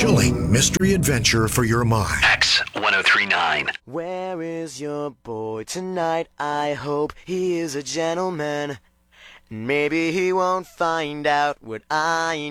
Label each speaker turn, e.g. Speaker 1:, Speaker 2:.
Speaker 1: chilling mystery adventure for your mind.
Speaker 2: X1039.
Speaker 3: Where is your boy tonight? I hope he is a gentleman. Maybe he won't find out what I